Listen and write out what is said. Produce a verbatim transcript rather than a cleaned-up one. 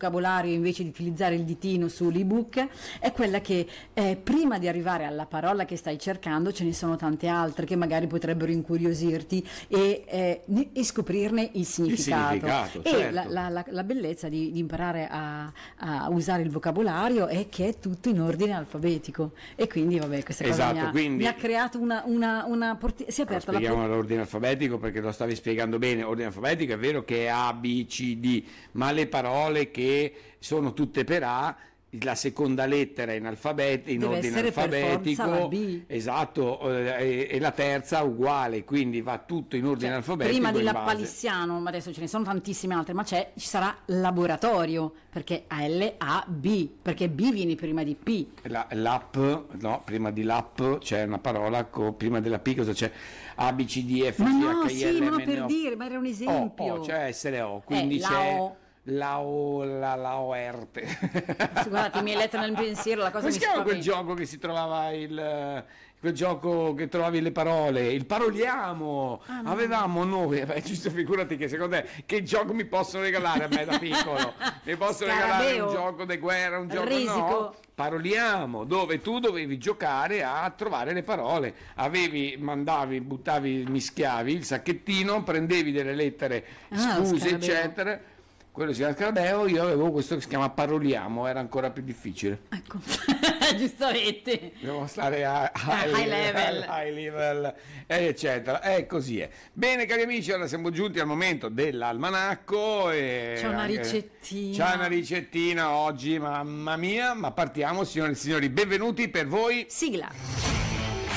vocabolario invece di utilizzare il ditino sull'ebook è quella che eh, prima di arrivare alla parola che stai cercando ce ne sono tante altre che magari potrebbero incuriosirti e, eh, e scoprirne il significato, il significato e certo. la, la, la, la bellezza di, di imparare a, a usare il vocabolario è che è tutto in ordine alfabetico, e quindi vabbè, questa cosa esatto, mi, ha, quindi, mi ha creato una, una, una porti- si è aperta la spieghiamo portiera. l'ordine alfabetico perché lo stavi spiegando bene. Ordine alfabetico è vero che è A, B, C, D, ma le parole che sono tutte per A, la seconda lettera in, alfabet- in Deve ordine essere per forza alfabetico, la B. esatto, eh, e, e la terza uguale, quindi va tutto in ordine Cioè, alfabetico. prima di in base. Lappalissiano, ma adesso ce ne sono tantissime altre, ma c'è, ci sarà laboratorio, perché A L A B, perché B viene prima di P. La, l'app, no, prima di l'app c'è una parola, co, prima della P cosa c'è? A, B, C, D, F, Ma G, no, H, I, sì, L, ma M, no, N, per O. dire, ma era un esempio. O, o, cioè essere O, quindi Eh, la c'è O. la O, la, la O R T. Guardate, mi hai letto nel pensiero, la cosa Come mi si chiama quel spaventa. gioco che si trovava il quel gioco che trovavi le parole, il paroliamo, Ah, no. avevamo noi, beh, giusto, figurati che secondo te che gioco mi possono regalare a me da piccolo, mi possono regalare Scarabeo. un gioco di guerra, un gioco Risico. no, paroliamo, dove tu dovevi giocare a trovare le parole, avevi, mandavi, buttavi, mischiavi il sacchettino, prendevi delle lettere Ah, lo sfuse scarabeo. eccetera. Quello si chiama Scarabeo, io avevo questo che si chiama Paroliamo, era ancora più difficile. Ecco, giustamente. Dobbiamo stare a, a A high level. high level, eccetera. E così è. Bene, cari amici, ora siamo giunti al momento dell'almanacco. E C'è una anche- ricettina. C'è una ricettina oggi, mamma mia, ma partiamo, signore e signori, benvenuti per voi. Sigla.